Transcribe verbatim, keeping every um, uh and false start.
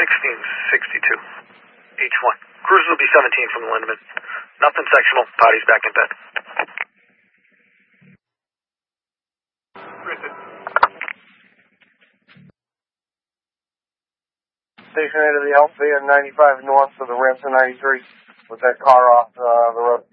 sixteen sixty-two. Each one. Cruisers will be seventeen from the Lindeman. Nothing sectional. Body's back in bed. Richard. Station eight of the Alpha ninety-five north of the ramps of ninety-three with that car off uh, the road.